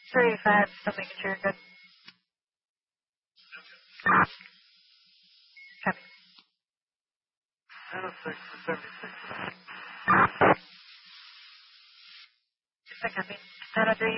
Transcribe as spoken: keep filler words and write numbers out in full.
three eighty-five, still making sure you're good. Copy. seventy-six to seventy-six. Second, ten oh three.